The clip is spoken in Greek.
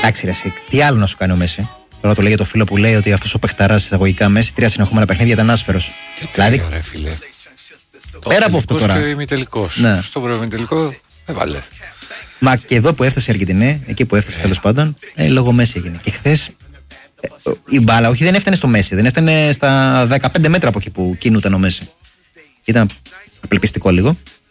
Εντάξει, ρε, τι άλλο να σου κάνει ο Μέση. Τώρα το λέγε το φίλο που λέει ότι αυτός ο παιχταράς εισαγωγικά Μέση 3 συνεχόμενα παιχνίδια ήταν άσφαιρος. Δηλαδή, ρε φίλε. Πέρα από αυτό τώρα. Και ημιτελικός. Ναι. Στο προημιτελικό έβαλε. Μα και εδώ που έφτασε η Αργεντινή, εκεί που έφτασε τέλος πάντων, λόγω Μέση έγινε. Και χθες η μπάλα, όχι, δεν έφτανε στο Μέση, δεν έφτανε στα 15 μέτρα από εκεί που κινούταν ο Μέση. Ήταν απελπιστικό λίγο.